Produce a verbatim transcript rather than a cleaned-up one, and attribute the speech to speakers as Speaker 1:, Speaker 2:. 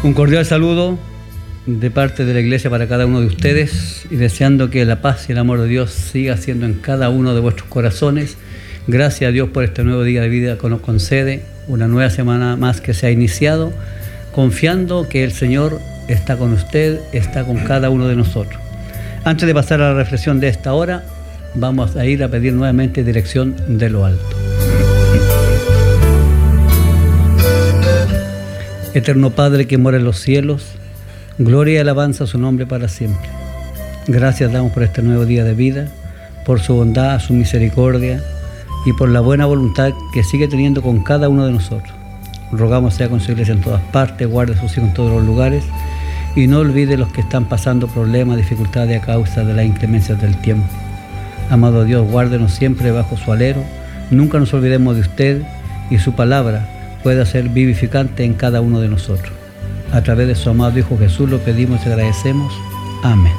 Speaker 1: Un cordial saludo de parte de la Iglesia para cada uno de ustedes y deseando que la paz y el amor de Dios siga siendo en cada uno de vuestros corazones. Gracias a Dios por este nuevo día de vida que nos concede, una nueva semana más que se ha iniciado, confiando que el Señor está con usted, está con cada uno de nosotros. Antes de pasar a la reflexión de esta hora, vamos a ir a pedir nuevamente dirección de lo alto. Eterno Padre que mora en los cielos, gloria y alabanza a su nombre para siempre. Gracias damos por este nuevo día de vida, por su bondad, su misericordia y por la buena voluntad que sigue teniendo con cada uno de nosotros. Rogamos sea con su iglesia en todas partes, guarde a sus hijos en todos los lugares y no olvide los que están pasando problemas, dificultades a causa de las inclemencias del tiempo. Amado Dios, guárdenos siempre bajo su alero, nunca nos olvidemos de usted y su palabra pueda ser vivificante en cada uno de nosotros. A través de su amado Hijo Jesús lo pedimos y agradecemos. Amén.